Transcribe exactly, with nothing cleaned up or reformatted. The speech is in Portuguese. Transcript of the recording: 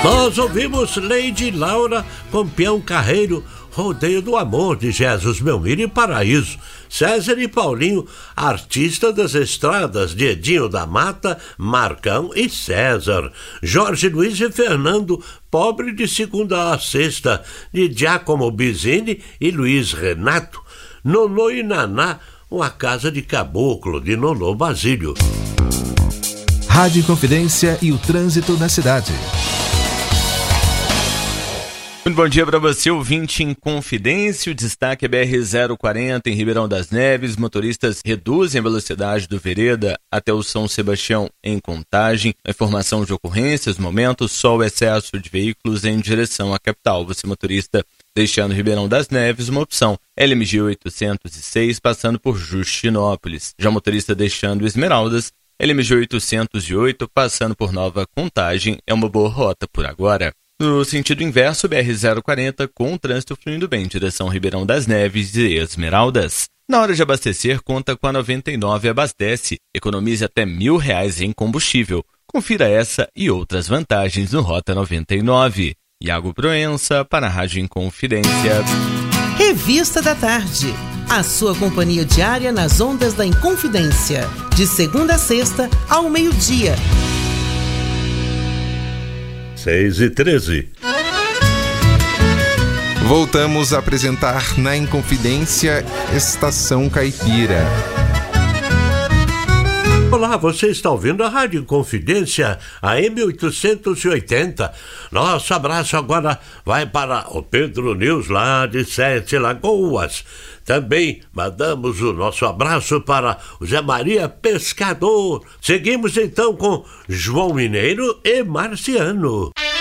Nós ouvimos Lady Laura com Peão Carreiro, Rodeio do Amor, de Jesus Belmiro e Paraíso. César e Paulinho, Artista das Estradas, de Edinho da Mata, Marcão e César. Jorge Luiz e Fernando, Pobre de Segunda a Sexta, de Giacomo Bizini e Luiz Renato. Nonô e Naná, Uma Casa de Caboclo, de Nonô Basílio. Rádio Inconfidência e o trânsito na cidade. Muito bom dia para você, ouvinte Inconfidência. O destaque é B R zero quarenta em Ribeirão das Neves. Motoristas reduzem a velocidade do Vereda até o São Sebastião em Contagem. A informação de ocorrências, momentos, só o excesso de veículos em direção à capital. Você, motorista, deixando Ribeirão das Neves, uma opção. L M G oitocentos e seis, passando por Justinópolis. Já motorista deixando Esmeraldas, L M G oitocentos e oito, passando por Nova Contagem, é uma boa rota por agora. No sentido inverso, B R zero quarenta, com o trânsito fluindo bem em direção Ribeirão das Neves e Esmeraldas. Na hora de abastecer, conta com a noventa e nove Abastece. Economize até mil reais em combustível. Confira essa e outras vantagens no Rota noventa e nove. Iago Proença, para a Rádio Inconfidência. Revista da Tarde. A sua companhia diária nas ondas da Inconfidência. De segunda a sexta, ao meio-dia. seis e treze. Voltamos a apresentar na Inconfidência Estação Caipira. Olá, você está ouvindo a Rádio Inconfidência, a M oitocentos e oitenta. Nosso abraço agora vai para o Pedro News, lá de Sete Lagoas. Também mandamos o nosso abraço para o Zé Maria Pescador. Seguimos então com João Mineiro e Marciano.